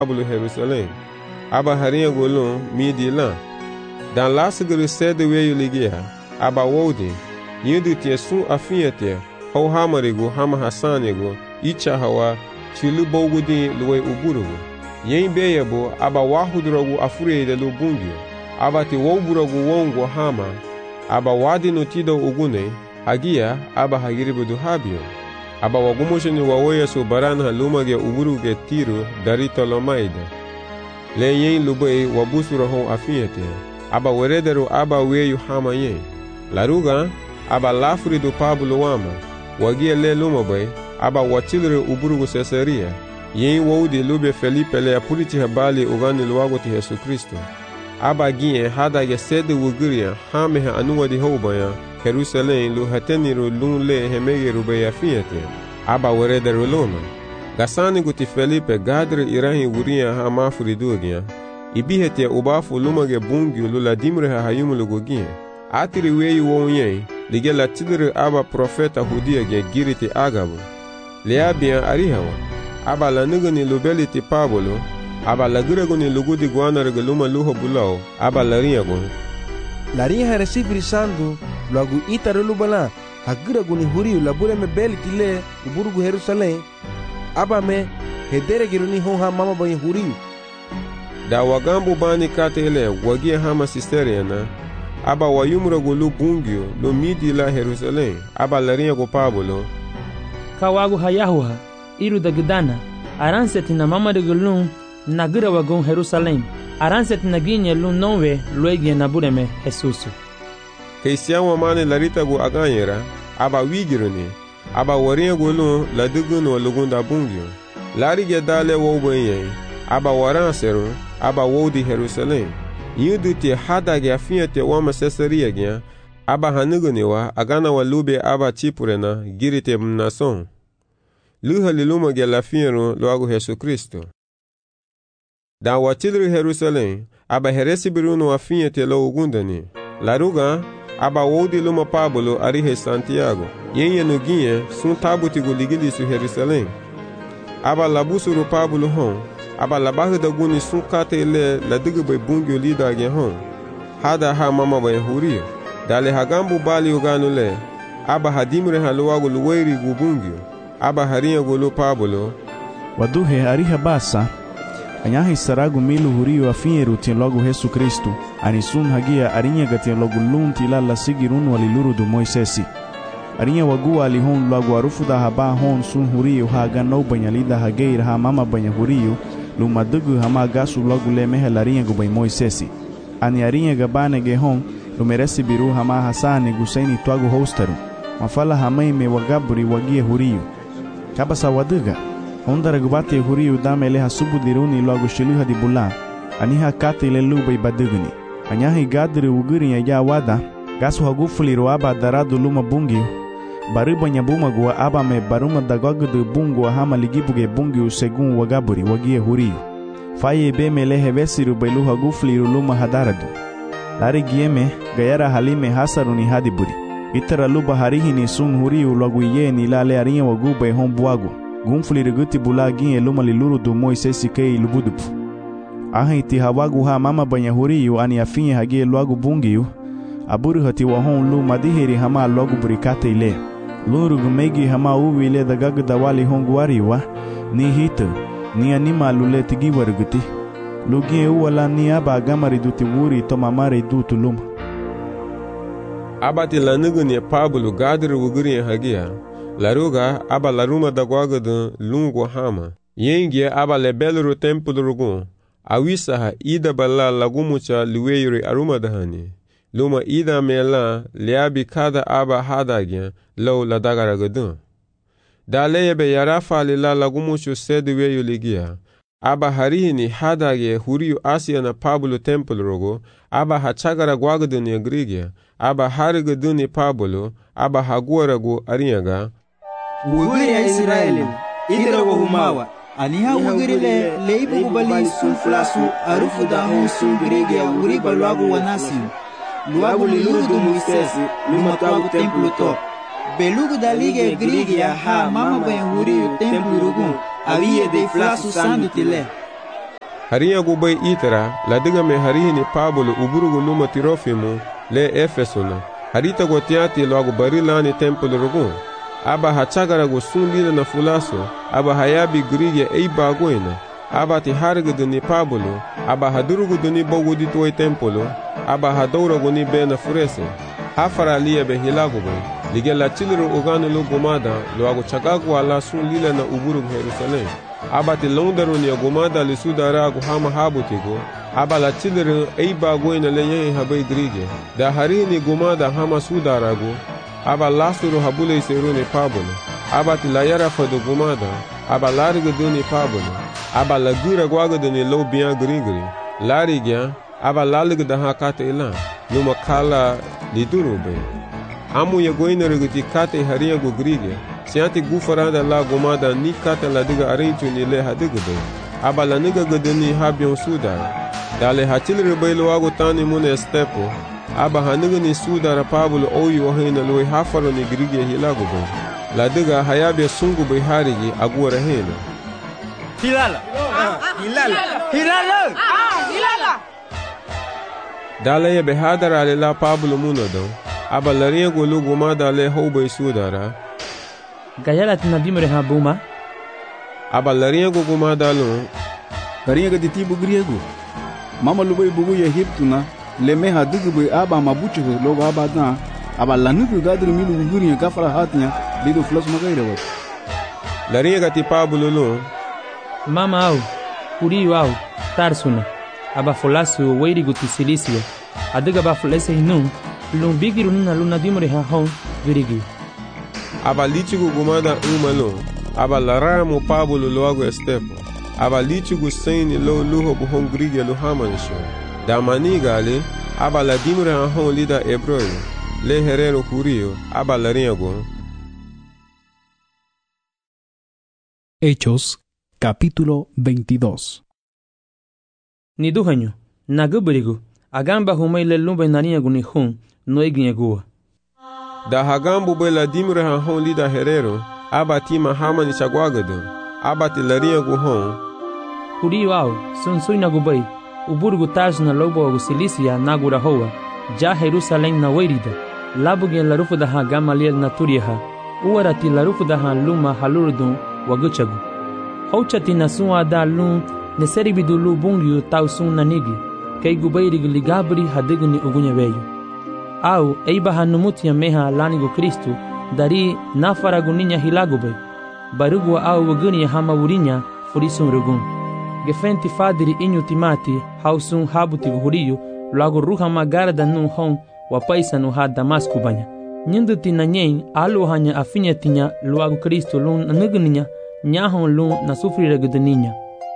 Pablo Jerusalém. Aba harinha golon midi lan. Dan lasgere sede weyo ligia. Aba wodi. Yindu tie sun afinha tie. Hau hamarigo hama hasanego. Icha hawa chilu bogudi luwe uburugo. Yen beyabo aba wahudrogu afurede lu bungio. Aba te woburagu wongo hama. Aba wadi notido ugune. Agia aba hagiribu du habio. Aba wagumosheni wawoya so baran halumage uburuge tiro dari tolomaida. Le yen lubei wabusura hon afiete. Aba weredero aba weyu hama yen. Laruga aba lafuri du Pablo wama. Wagia le lumabai aba watilre uburugu Caesarea. Yen wodi lube Felipe le apuriti habali ugani luwago ti Yesu Kristo. Aba gien hadage sede wuguria hamehe anuwadi hobaya. Jerusalém lu hateniro lun le hemege rubeya fiete. Aba weredero lona. Gasani guti Felipe gadre irahi wuria hama furidugia. Ibihete ubafu lumage bungio lula dimre ha hayumulu gogia. Atiri weyu wonye, lige la tidre aba profeta hudia ge giriti agabu. Leabia arihawa. Aba la nugani lubeliti Pablo. Aba la gregoni lugudi guana regaluma luho bulao. Aba la riagon. La rinha recibrisando logo itaro lubala. Hagira guni huriu la bure me beliti le uburugu Jerusalém. Aba me hedere giruni honha mama banyi huriu. Da wagambu bani katele wagia hama sisteriana. Aba wayumra gulu bungio lo midi la Jerusalém. Aba la rinha go Pablo. Kawagu hayahuha iru da gdana. Aranseti na mama de gulun nagira wagon Jerusalém. Aranseti na ginye lun nonwe luegie na bureme Jesusu. Keisian wamane larita go aganyera. Aba wigiruni. Aba warinha gulun la duguno lugunda bungio. Lari gedale wobenye. Aba waransero. Aba wodi Jerusalém. Yudu te hadage afiete wama Caesarea gya. Aba hanuguniwa agana walube aba chipurena girite mnason. Luha liluma gya lafiero loago Yesu Kristo. Dan watilri Jerusalém. Aba heresi biruno afiete lo ugundani. Laruga aba wodi luma Pablo arihe Santiago. Yenye nuginye sun tabuti guligili su Jerusalém. Aba labusuru Pablo hon. Aba labahu da guni sun kate le la digu bay bungyo lida gen hon. Hada ha mama bay hurio. Dale hagambu bali uganu le. Aba hadimre haluwagu luweri gu bungyo. Aba harinha gulu Pablo. Waduhe ariha basa. Anyahi saragu milu hurio afinyeru tien logo Yesu Kristo. Anisun hagia arinha gatien logo lunti la la sigirunu waliluru du Moisesi. Arinha wagua alihon logo arufu da haba hon sun hurio haga no banyalida hageir ha mama banya hurio. Luma dugu hama gasu logo le mehe larinha gu bay Moisesi. Ani arinha gabane gehon lumeresi biru hama hasani gusaini tuagu hostaru. Mafala hamai me wagaburi wagia hurio. Kabasa waduga. Ondara gubate hurio damele hasubu diruni logo shiluha di bulan. Aniha kate ile lubay baduguni. Anyahi gadri uguri ya wada. Gasu hagufuliru aba daradu luma bungio. Baruba nyabuma gua aba me baruma dagogudu bungu hama ligibuge bungio segun wagaburi wagia hurio. Faye be melehe vesiru bailu hagufuliru luma hadaradu. Lari gieme gayara halime hasaruni hadiburi. Itara luba harihini sun hurio logo iye ni lale arinha waguba e hombuagu. Gunfuliru guti bulagin e luma liluru du Moisesi kei lubudupu. Ahiti hawagu ha mama banya hurio ani afinye hagie loagu bungio. Aburu hati wahon lu madiheri hama logu burikate ile. Luru gumegi hama uwi ile dagagu dawali honguariwa. Ni hito, ni anima lule tigi waruguti. Lugie uwala ni aba agamari duti wuri to mamare dutu luma. Aba ti lanuguni Pablo gadri wuguri hagia. Laruga aba laruma dagwagadu lungu hama. Yengie aba lebeluru tempulu rugun. Awisaha ida bala lagumucha luweyuri aruma dahani. Luma ida mela liabi kada aba hadagya low la dagaragadun. Daleyebe yarafa lila lagumuchu sedu weyu ligia. Aba harihini hadagye huriu Asia na Pablo temple rogo. Aba hachagara gwagadun ya grigia. Aba harigadun ni Pablo. Aba haguaragu arinyaga. Wugiri ya Israeli idirago humawa. Aniha wugiri le leibu bali sun flasu arufu da hun sun grigia wuri balwagu wanasiu. Luagu liluru du Moisesi, lumatuagu templu top. Belugu da liga grigia ha mama ben huri templu rugun. Aviye de flasu sandu tile. Harinha gu bai itara ladiga me harihini Pablo uburugu luma Tirofimo le Efesona. Harita go tiati logo barilani templo rugun. Aba hachagara go sunlila na fulaso. Aba hayabi grige eiba goina. Aba ti harga duni Pablo. Aba hadurugu duni bogu di tuoi templo. Aba hadoura go ni bena furese. Hafara liya be hilago bai. Lige la chiliru uganu lu gumada logo chagagu ala sunlila na uburugu Jerusalem. Aba ti longdaru ni gumada li sudara gu hama habutigo. Aba la chiliru eiba goina le yehi habai grige. Da harini gumada hama sudaragu. Aba lasuru habule iseru ni Pablo. Aba ti la yara fadu gumada. Aba lariga duni Pablo. Aba la gira gwaga duni lo biyan grigri. Larigya. Aba laliga da hakate ilan. Numa kala liduru be. Amu ya goina rigiti kate haria gu grige. Sianti gufarada la gumada ni kate la diga arinchu ni le hadiga be. Aba la niga gaduni habion sudara. Dale hachilri bailu wagu tani mune stepo. Aba haniga ni sudara Pablo oyu ohina lui hafaro ni grige hilagu be. La diga hayabia sungu be harigi aguara hena. Hilala! Hilala! Hilala! Hilala! Dale ya behadara alela Pablo munodon. Aba larinha gulu gumada le hoube sudara. Gayala tinadimre ha buma. Aba larinha gu gumada lo. Larinha ga ditibu griego. Mama lubai bugu ya hiptuna. Le meha digbe aba mabuchu logo aba dan. Aba lanugu gadru milu guriya gafara hatnya. Lido flos magaira wat. Larinha ga ti Pablo lo. Mama au. Kuriyo au. Tarsuna. Aba folasu weiri guti Silícia. Adiga ba folese hinu. Lung bigiru nina luna dimre ha hon virigi. Aba litigu gumada umalo. Aba laramo Pablo loago estepo. Aba litigu seni lo luho buhon grige lo hamanisho. Da manigale. Aba la dimre ha hon lida ebroyo. Le herero Curio. Aba laringo. Hechos, capítulo 22. Ni duhanyo. Nagubirigu. Agamba humaile lumba naniagu ni hun. Noeginegua. Da hagambu be la dimre ha hon lida herero. Aba ti mahama ni chagwagado. Aba ti laringo hon. Kuriyo au. Sunsui nagubai. Uburgu taj na lobo agu Silícia nagura hoa. Ja Jerusalem na weirida. Labugen la rufu da ha Gamaliel na turiha. Uarati la rufu da ha luma halurdun waguchagu. Hauchati na sunwa da lun neseribidu lu bungyu tau sun nanigi. Kei gubairigi ligabri hadigni ugunya veyu. Au eiba hanumutia meha lanigo Kristu dari nafaragu ninya hilagube. Barugwa au waguni hama wurinya furisun rugun. Gefenti fadiri inyu timati hausun habuti huriyu lago ruha magara da nun hon wapaisa nu ha Damasku banya. Nyinduti na nyen alu hanya afinya tinya luagu Kristu lun nugninya nyahon lun na sufriragudninya.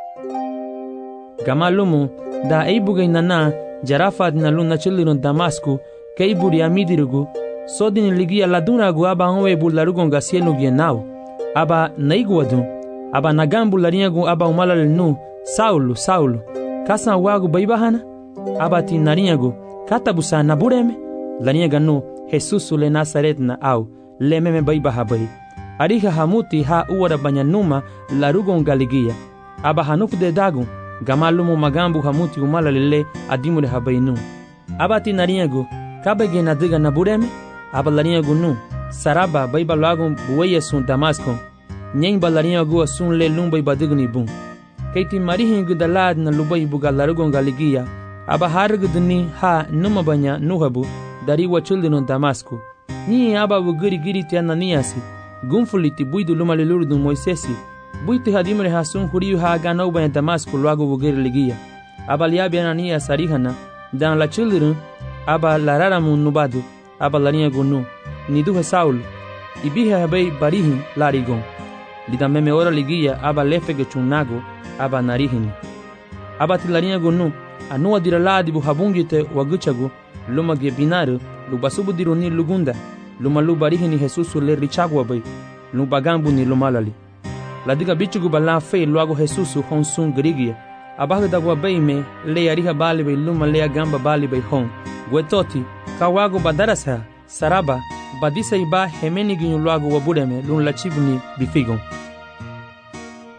Gamalumu da eibugay nana jarafad na lun na chilirun Damasku keiburi amidirugu sodin ligia laduragu aba honwe bularugon gasienu gienau aba naiguadun aba nagambu larinyagu aba umalal nu Saulo kasa wagu baibahana aba ti narinyagu katabusa nabureme larinyaga nu Jesus le Nazaret na au lememe baibaha bai ariha hamuti ha uwara banyanuma larugon galigia aba hanuku de dagun gamalumu magambu hamuti umalalele adimure habainu aba ti narinyagu kabege na diga na bureme aba larinyagu nu saraba baiba lagun buweye sun Damasco nyen balarinyagu sun le lumbai badigni bun keiti marihingu dalad na lubai buga larugon galigia aba hargudni ha numa banya nuhabu dari wachuldinon Damasco ni aba wugiri giri ti Ananiasi gumfuliti buidu lumalilurdu Moisesi buiti hadimre hasun huriyu ha ganau banya Damasco luago wugiri ligia aba liabi Ananias arihana dan la children aba lararamu nubadu aba larinyagu nu niduhe Saulo ibihe habai barihin larigon lida meme ora ligia aba lefege chunago aba narihini aba tilarinyagu nu anua diraladi bu habungite waguchagu luma ge binaru lubasubu diruni lugunda luma lubarihini Jesusu le richagwa bai lubagambu ni lumalali ladiga bichugu bala fe luago Jesusu honsun grigia abaga dagwa bai me le ariha bali bai luma le gamba bali bai hon gwetoti kawago badarasa saraba badisa iba hemeni ginyu luago wabureme lun lachibuni bifigon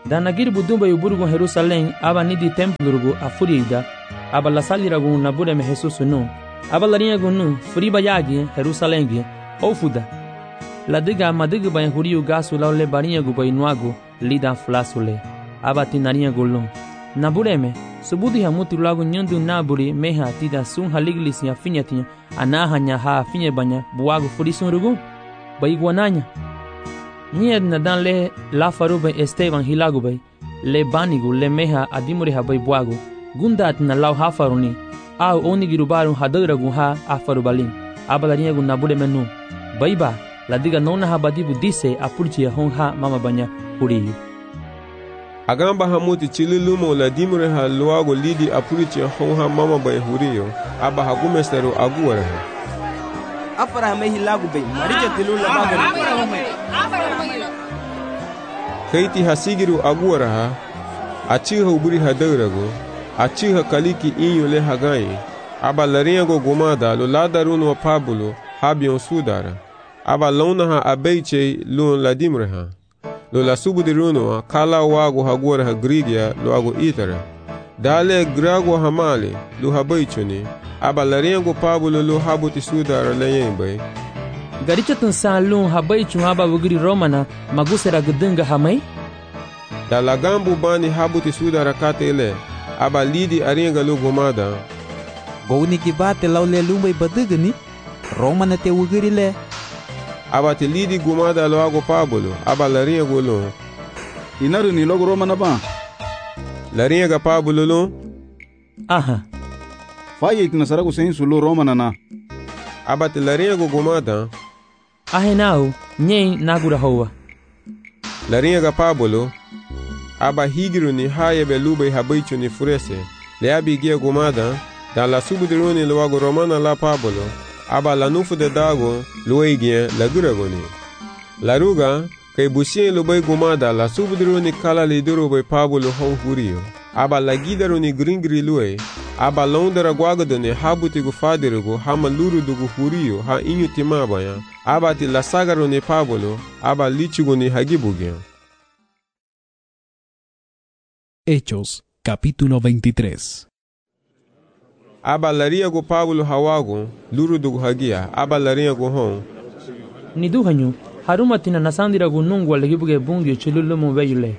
danagir budumba yuburgu Jerusalém aba nidi templo afurida aba la saliragu nabure me Jesus no aba larinha gunu furiba yagi Jerusalém ofuda la diga madiga ba huriu gasu la le barinha gu bai nuago lida flasule aba tinarinha golon nabure me subudi hamuti lagu nyandu naburi meha tida sun haliglis ya finyatinha anahanya ha finye banya buago furisun rugu bai guananya Nied na dan le la faruba Esteban hilagu bay le banigu le meha adimuri ha bay buagu gundat na lau ha faruni au onigiru baru hadaragu ha afarubalin abalariegu nabude menu bayba la diga nona ha badibu dise apurchi hon ha mama banya huriyu agamba hamuti chililumo la dimure ha luago lidi apurchi hon ha mama banya huriyu aba hagumesteru aguwara afara me hilagu bay marija tilula bagari Keiti hasigiru aguaraha, achiha uburi hadarago, achiha kaliki inyo le hagai, aba laringo gomada lo ladaruno wa pabulo, habion sudara, aba launaha abeiche luon ladimreha, lo la subudiruno kala wago haguaraha grigia lo ago itara, dale grago hamale lo habeichoni, aba laringo pabulo lo habuti sudara leyembe, Garicha tunsalun habai chungaba wugiri romana magusera gudunga hamai? Da lagambu bani habuti suda rakate ele, aba lidi aringa lo gomada. Gouni kibate laule lumbai badugani, romana te wugiri le. Aba te lidi gomada lo ago pabulo, aba laringa golo. Inaru ni logo romana ba? Laringa pabulo lo? Aha. Faye itinasarago sensu lo romana na. Aba te laringa gomada. Ahenau, nyei nagura hoa. Laringa pabulo, aba higiru ni haye belube habaichu ni furese, le abigia gomada, da la subudiruni lo ago romana la pabulo, aba la nufu de dago, lo eigien la guragoni. La ruga, kay busien lo bay gomada la subudiruni kala liduro bay pabulo hon hurio, aba la gidaruni gringri lue, aba londera guagadone habuti gu fadirugo hama lurudugu hurio ha inyu timabaya, aba ti la sagaruni pabulo, aba lichuguni hagibugien. Hechos, capítulo 23. Aba lariago Pablo hawago, lurudugu hagia, aba lariago hon. Niduhanyu, harumatina nasandiragu nungu aligibuge bungyo chilulumu weyule.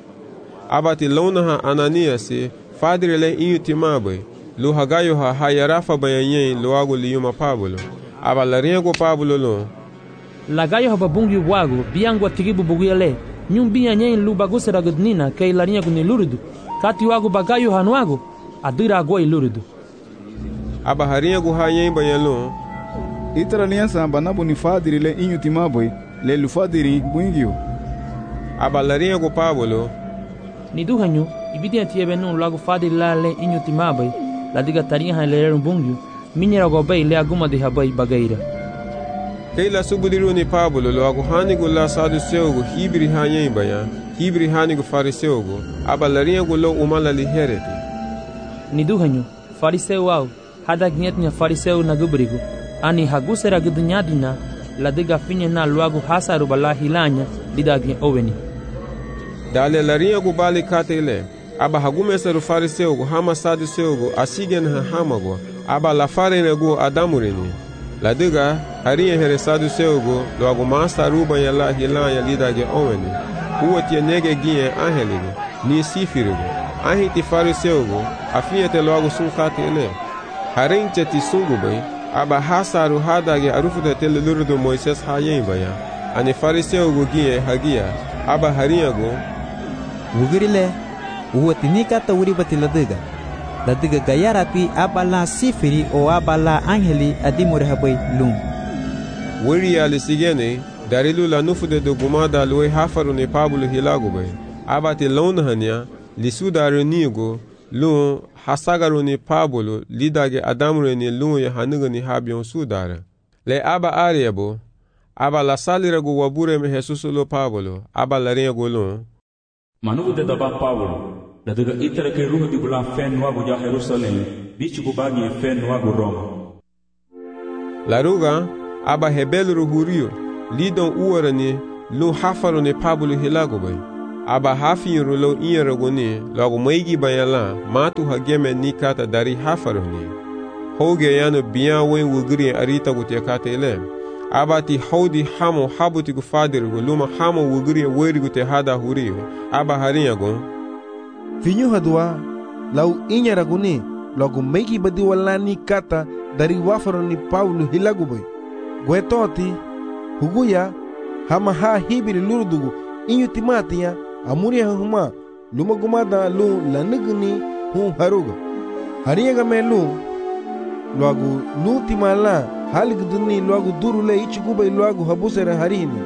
Aba ti launaha Ananiasi, fadrile inyu timabe, lo hagayo ha hayarafa bayanyen lo ago liyuma Pablo. Aba lariago Pablo lo. Lagayo haba bungyo wago, biangwa tigibu buguyale. Nyumbia nyen lu bagusera gudnina kay larinha guni lurudu kati wago bagayo hanuago adira agoi lurudu aba harinha gu hayen bayalo itara liança banabu ni fadiri le inyu timaboi le lu fadiri buingio aba larinha gu Pablo ni duhanyu ibidi atiebe no lago fadiri la le inyu timaboi la diga tarinha ha le bungyo minyera go bay le aguma de habai bagaira Keila subudiru ni Pablo lo ago hanigu la saduceugo hibri hayen baya hibri hanigu fariseugo aba larinha lo umala li hereti ni duhanyu fariseu au hada gnyetnya fariseu na gubrigo ani hagusera gudnyadina la diga finye na luago hasaru bala hilanya didagnya oweni dale larinha gu bali katele aba hagumeseru fariseugo hama saduceugo asigen ha hamago aba la farene go adamureni la diga harinha here saduceugo lo ago masta ruba ya la hilanya lidage oweni uotie nege gie angelige ni sifirigo ahiti fariseugo afiete lo ago sunkate ele harinche ti sungubay aba hasaru hadage arufute tele lurudo Moises hayen baya ani fariseugo gie hagia aba harinha go wugirile uotini kata wuri batila la diga gayarati abala sifiri o abala angeli adimure habai lum wuri ya lisigene darilu la nufude do gumada loe hafaru ne Pablo hilago bay abati launahanya lisudaru nigo lu hasagaru ne Pablo lidage adamure ne lu ya hanugo ni habion sudara le aba ariabo aba la salirago wabure me Jesus lo Pablo aba la rego lo manugo de daba Pablo la diga itara ke ruho di bula fen wago ja Jerusalem bichu ko bagi fen wago Roma la ruga aba hebelu hurio lidon uorani lu hafaru ne Pablo hilago bay aba hafiru lo inyaraguni logo maigi bayala matu hageme ni kata dari hafaruni hoge yano biya wen wugri arita gutia kata ele aba ti haudi hamo habuti gu fadiru luma hamo wugri weri gutia hada huriyo aba harinya gon finyu hadwa lau inyaraguni logo maigi badi wala ni kata dari wafaruni Paulo hilagubai gwetoti huguya hama ha hibiri lurudugu inyu timatiya amuri huma luma gumada lu lanigni hu haruga hariyaga me lu luagu lu timala haligduni luagu durule ichigubai luagu habusere harini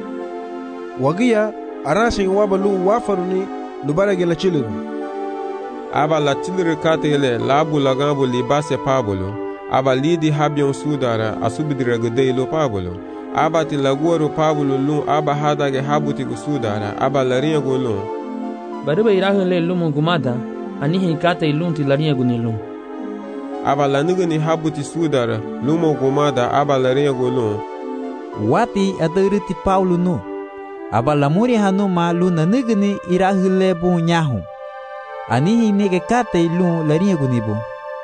wagiya arashe waba lu wafaruni lubarage la chiliru aba la chiliru katele labu lagambu libase pabolo aba lidi habyon sudara asubidira gudei lo pabolo aba ti laguaro pabolo lu aba hadage habuti gu sudara aba larinha gu lu bariba irahin le lumu gumada anihi kata ilunti larinha gu nilu aba lanigani habuti sudara lumu gumada aba larinha gu lu wati adariti Paulo no aba lamuri hanu ma lu nanigani irahin le bu nyahu anihi nege kata ilu larinha gu nibu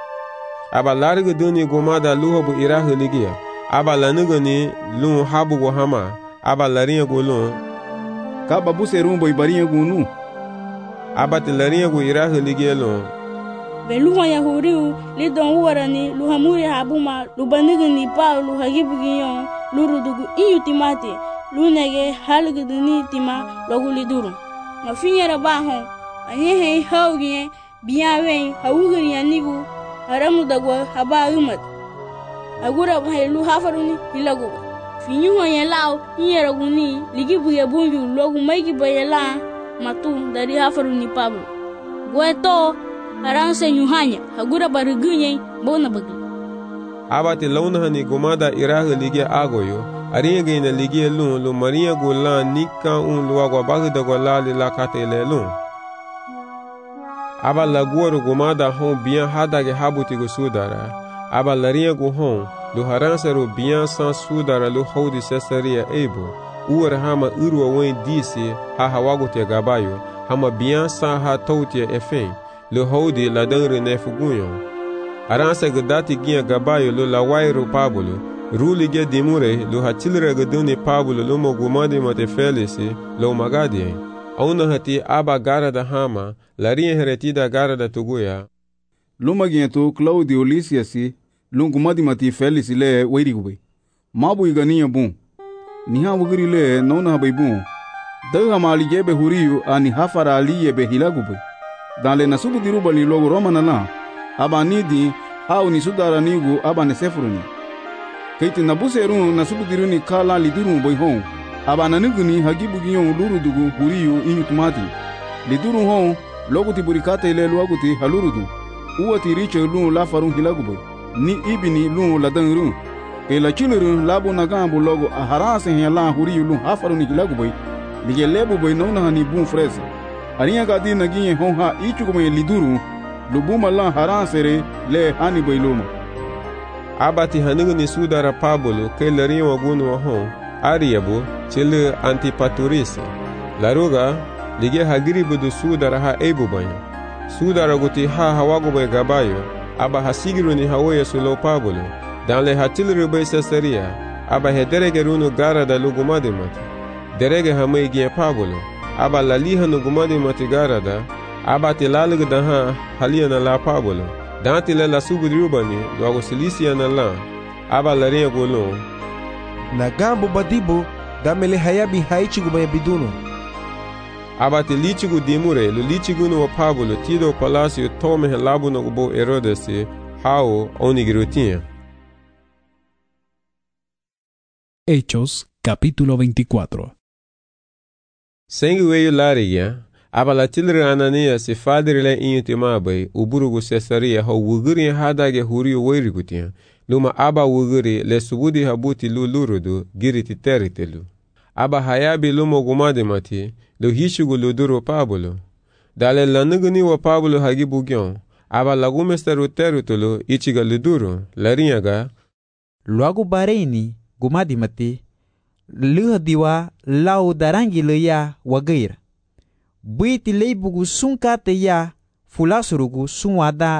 aba larga duni gumada luho bu irahin ligia aba lanigani lu habu gu hama aba larinha gu lu kaba buserumbo ibarinha gu nu aba ti larinha gu irahin ligia lu Beluha ya huriu lidon warani luhamuri habuma lubanigani Paulo hagibugiyon lurudugu iyu timate lunege halguduni tima loguliduru mafinyera baho anyehe haugie biyawen hawugiri yanigu haramudagwa habarumat agura bahelu hafaruni hilago finyuho yelao nyeraguni ligibuge bunju logu maigi bayela matu dari hafaruni Pablo gweto aranse nyuhanya hagura barugunye bona bagi abati launahani gumada irahu lige agoyo ariga ina lige lu maria gola nika luagwa bagda gola la katele lu aba laguaro gumada hon bien hadage habuti go sudara aba laria go hon lu haranse ro bien sans sudara lu hodi sesaria ebo uar hama urwa wen disi ha hawago te gabayo hama bien sa ha tautia efen lo hodi la dangre ne fugunyo aransa gadati gia gabayo lo la wairo Pablo ruli ge dimure lo hatilre gaduni Pablo lo mogumadi mate felisi lo magadi auna hati aba gara da hama la ria heretida gara da tuguya lo magiento Claudio Lysiasi lo gumadi mate felisi le wairigube mabu igania bun ni ha wugiri le nona baybun da mali gebe huriyu ani hafara aliye be hilagube dans le nasubu diruba ni logo romana la abanidi hau ni sudara nigu abane sefruni keiti nabuseru nasubu diruni kala liduru boy hon abana niguni hagibu giyon lurudugu huriyu inyutumati liduru hon logo tiburikate ile luaguti halurudu uwati riche lu la farun hilagubo ni ibini lu la danru e la chiluru labu nagambu logo aharase hela huriyu lu hafaruni hilagubo lige lebu boy nona hani bun frese ariya gadi nagiye honha ichukume liduru lubuma la haransere le hani bailoma abati hanigni sudara Pablo ke laria wagunu hon ariyabu chile Antipatris laruga lige hagiri budu sudara ha ebu banya sudara guti ha hawago bay gabayo aba hasigiru ni hawoya sulo Pablo dans le hatilru bay Caesarea aba hederege runu gara da lugumade mati derege hamay gi Pablo aba laliha no gumadi matigarada aba tilaluga daha haliana la Pablo danti la subudrubani logo Silisia na la aba laria golon na gambo badibo damele hayabi haichigu baya biduno aba tilichigu dimure lo lichigu no Pablo tido palacio tome labu no go Herodes hao onigirutia. Hechos capítulo 24. Sengueyo lariya abala tilre Anania se fadrile intimabai uburugu Caesarea ho wuguri hadage huriyo weirigutia luma aba wuguri le subudi habuti lurudu giriti teritelu aba hayabi lumo gumade mati lo hishugu luduro Pablo dale lanuguni wa Pablo hagibugyon aba lagumesteru teritelu ichiga luduro larinyaga luagu bareni gumadi mati luhadiwa lau darangi leya wagaira buiti leibugu sungka te ya fulasurugu sungwada